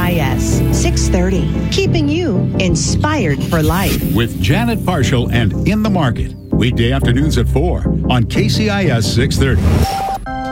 KCIS 630, keeping you inspired for life. With Janet Parshall and In the Market, weekday afternoons at 4 on KCIS 630.